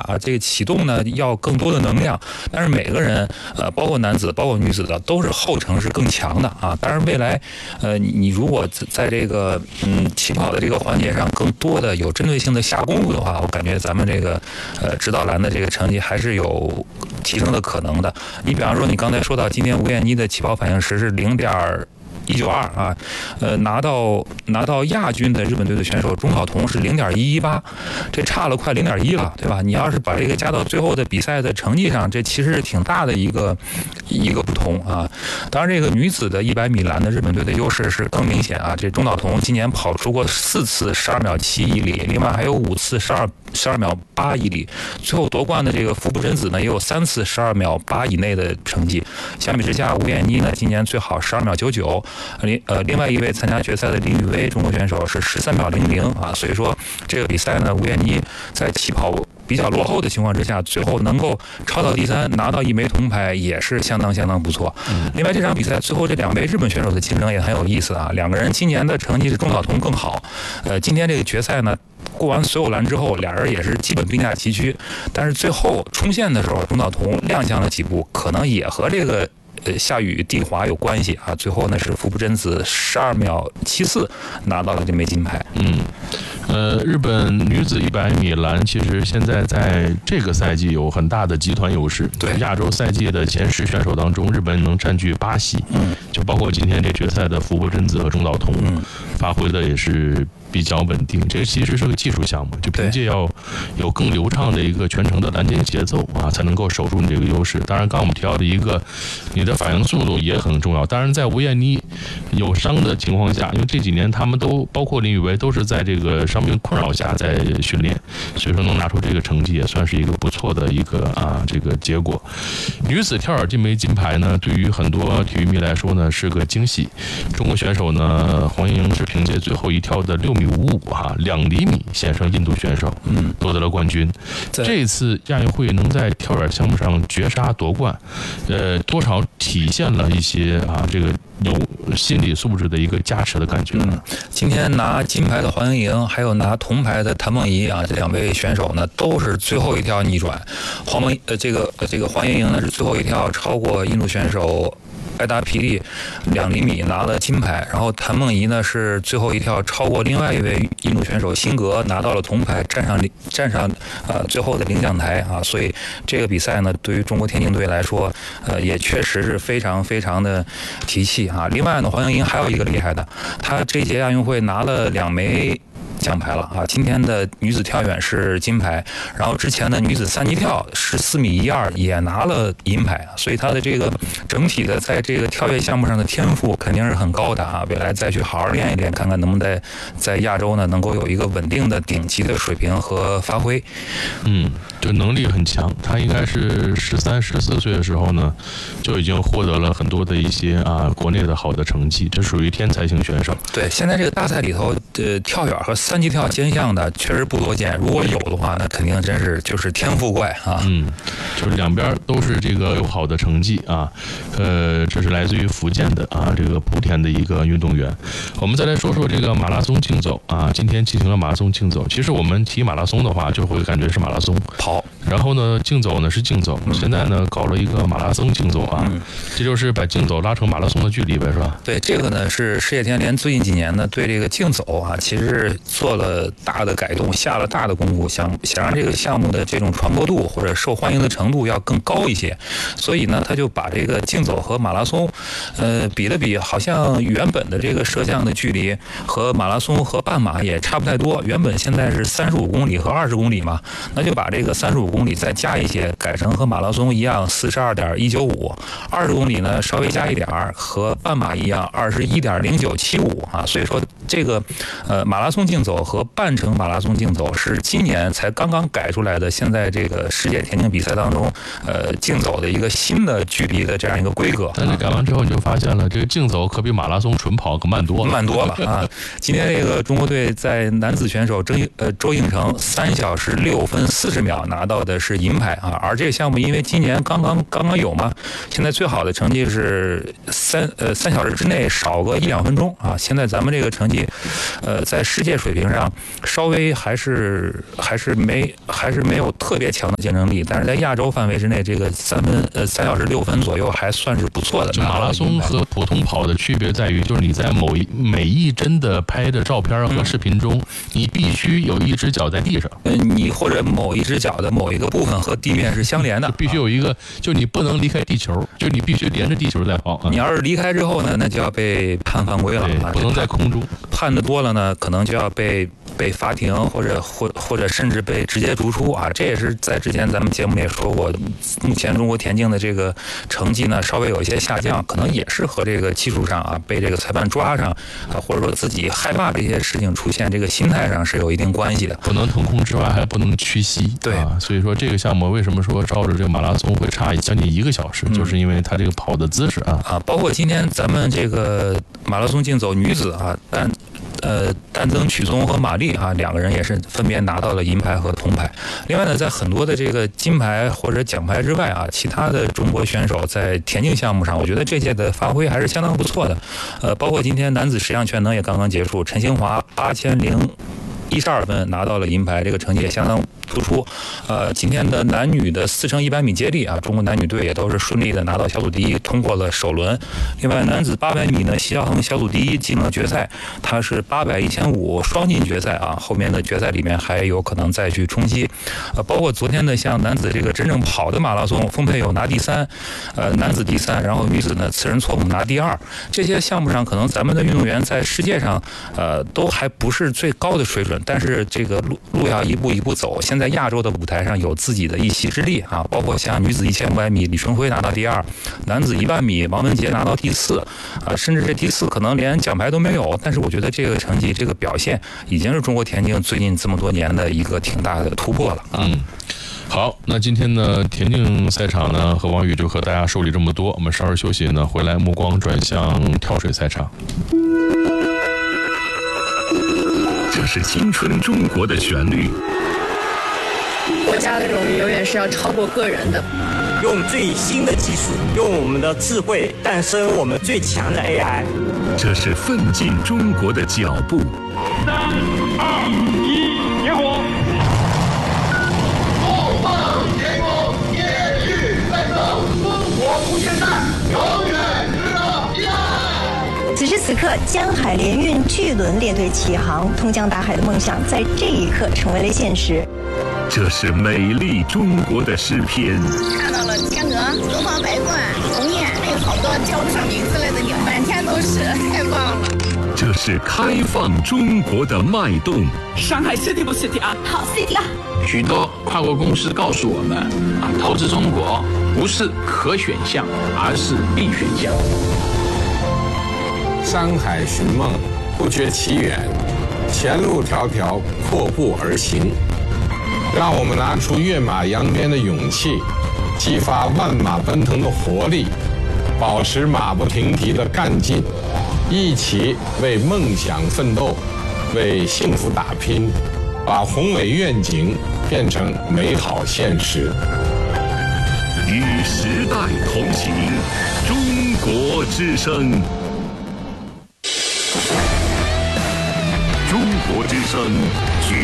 啊，这个启动呢要更多的能量，但是每个人包括男子包括女子的都是后程是更强的啊。当然未来你如果在这个起跑的这个环节上更多的有针对性的下功夫的话，我感觉咱们这个指导栏的这个成绩还是有提升的可能的。你比方说你刚才说到今天吴艳妮的起跑反应时是0.192啊，拿到亚军的日本队的选手钟晓彤是0.118，这差了快0.1了，对吧？你要是把这个加到最后的比赛的成绩上，这其实是挺大的一个不同啊。当然，这个女子的100米栏的日本队的优势是更明显啊。这钟晓彤今年跑出过4次12秒7一里，另外还有5次12秒8一里，最后夺冠的这个福部真子呢也有3次12秒8以内的成绩。相比之下，吴艳妮呢今年最好12秒99。另外一位参加决赛的林雨薇中国选手是13秒00啊，所以说这个比赛呢，吴艳妮在起跑比较落后的情况之下，最后能够超到第3，拿到1枚铜牌，也是相当不错。另外这场比赛最后这2位日本选手的竞争也很有意思啊，两个人今年的成绩是钟晓彤更好。今天这个决赛呢，过完所有栏之后，俩人也是基本并驾齐驱，但是最后冲线的时候，钟晓彤踉跄了几步，可能也和这个下雨地滑有关系啊。最后呢是福部真子12秒74拿到了这枚金牌。 日本女子100米栏其实现在在这个赛季有很大的集团优势。 对， 亚洲赛季的前10选手当中，日本能占据8席。就包括今天这决赛的福部真子和钟晓彤，发挥的也是比较稳定。这个其实是个技术项目，就凭借要有更流畅的一个全程的拦截节奏啊，才能够守住你这个优势。当然，刚我们提到的一个，你的反应速度也很重要。当然，在吴艳妮有伤的情况下，因为这几年他们都包括林雨薇都是在这个伤病困扰下在训练，所以说能拿出这个成绩也算是一个不错的一个这个结果。女子跳远这枚金牌呢，对于很多体育迷来说呢是个惊喜。中国选手呢，黄莺莺是凭借最后一跳的6米55 2厘米险胜印度选手，夺得了冠军。这一次亚运会能在跳远项目上绝杀夺冠，多少体现了一些这个有心理素质的一个加持的感觉。 今天拿金牌的黄莺莺，还有拿铜牌的谭梦怡啊，这2位选手呢，都是最后一跳逆转。这个黄莺莺呢是最后一跳超过印度选手艾达皮利2厘米拿了金牌，然后谭梦怡呢是最后一跳超过另外一位印度选手辛格拿到了铜牌，站上最后的领奖台啊。所以这个比赛呢，对于中国田径队来说，也确实是非常的提气啊。另外呢，黄莺莺还有一个厉害的，她这届亚运会拿了2枚奖牌了啊！今天的女子跳远是金牌，然后之前的女子3级跳是4米12也拿了银牌，所以她的这个整体的在这个跳跃项目上的天赋肯定是很高的啊！未来再去好好练一练，看看能不能在亚洲呢能够有一个稳定的顶级的水平和发挥。 就能力很强，她应该是13、14岁的时候呢，就已经获得了很多的一些国内的好的成绩，这属于天才型选手。 对，现在这个大赛里头跳远和3级跳兼项的确实不多见，如果有的话，那肯定真是就是天赋怪啊。 就是两边都是这个有好的成绩啊。这是来自于福建的这个莆田的一个运动员。我们再来说说这个马拉松竞走啊，今天进行了马拉松竞走。其实我们提马拉松的话，就会感觉是马拉松跑， 然后呢竞走呢是竞走，现在呢搞了一个马拉松竞走啊，这就是把竞走拉成马拉松的距离呗，是吧？ 对，这个呢是世界田联最近几年呢对这个竞走啊，其实是做了大的改动，下了大的功夫，想让这个项目的这种传播度或者受欢迎的程度要更高一些，所以呢他就把这个竞走和马拉松比了比，好像原本的这个摄像的距离和马拉松和半马也差不太多，原本现在是35公里和20公里嘛，那就把这个35公里再加一些，改成和马拉松一样42.195，20公里呢稍微加一点，和半马一样21.0975啊。所以说这个马拉松竞走和半程马拉松竞走是今年才刚刚改出来的，现在这个世界田径比赛当中竞走的一个新的距离的这样一个规格。 但是改完之后你就发现了，这个竞走可比马拉松纯跑可慢多了啊！今天这个中国队在男子选手周应成3小时6分40秒拿到的是银牌啊，而这个项目因为今年刚刚有嘛，现在最好的成绩是3小时之内少个1-2分钟啊。现在咱们这个成绩在世界水平上稍微还是没有特别强的竞争力，但是在亚洲范围之内，这个3小时6分左右还算是不错的。 马拉松和普通跑的区别在于，就是你在每一帧的拍的照片和视频中，你必须有一只脚在地上， 你或者某一只脚的某一个部分和地面是相连的， 必须有一个，就你不能离开地球，就你必须连着地球在跑。 你要是离开之后呢，那就要被判犯规了， 不能在空中。 判的多了呢，可能就要被罚停，或者甚至被直接逐出啊！这也是在之前咱们节目里也说过，目前中国田径的这个成绩呢稍微有一些下降，可能也是和这个技术上啊被这个裁判抓上啊，或者说自己害怕这些事情出现，这个心态上是有一定关系的。 不能腾空之外，还不能屈膝。 对啊，所以说这个项目为什么说照着这个马拉松会差将近1个小时，就是因为它这个跑的姿势啊。 包括今天咱们这个马拉松竞走女子啊，但增曲宗和马丽啊2个人也是分别拿到了银牌和铜牌。另外呢，在很多的这个金牌或者奖牌之外啊，其他的中国选手在田径项目上，我觉得这届的发挥还是相当不错的。包括今天男子10项全能也刚刚结束，陈兴华8012分拿到了银牌，这个成绩也相当突出。今天的男女的4乘100米接力啊，中国男女队也都是顺利的拿到小组第1，通过了首轮。另外，男子800米呢，奚晓恒小组第1进了决赛，他是800、1500双进决赛啊，后面的决赛里面还有可能再去冲击。包括昨天的像男子这个真正跑的马拉松，丰佩友拿第3，男子第3，然后女子呢次人错误拿第2。这些项目上，可能咱们的运动员在世界上都还不是最高的水准，但是这个路要一步一步走。现在亚洲的舞台上有自己的一席之地啊，包括像女子1500米李春辉拿到第2，男子10000米王文杰拿到第4，甚至这第4可能连奖牌都没有，但是我觉得这个成绩、这个表现已经是中国田径最近这么多年的一个挺大的突破了啊。 好，那今天呢，田径赛场呢，和王宇就和大家梳理这么多，我们稍事休息呢，回来目光转向跳水赛场。 这是青春中国的旋律。 国家的荣誉永远是要超过个人的。 用最新的技术，用我们的智慧诞生我们最强的 AI。 这是奋进中国的脚步。 3、2、1，点火！ 重磅天空，野趣奋斗，中国无限大，永远值得依赖。 此时此刻，江海联运巨轮列队起航，通江达海的梦想在这一刻成为了现实。 这是美丽中国的诗篇。 看到了天鹅、东方白鹳、鸿雁，还有好多叫不上名字来的鸟，满天都是，太棒了。 这是开放中国的脉动。 上海 City 不 City 啊？ 好 City 啊！ 许多跨国公司告诉我们，投资中国不是可选项，而是必选项。 山海寻梦，不觉其远，前路迢迢，阔步而行。让我们拿出跃马扬鞭的勇气，激发万马奔腾的活力，保持马不停蹄的干劲，一起为梦想奋斗，为幸福打拼，把宏伟愿景变成美好现实。 与时代同行，中国之声。中国之声。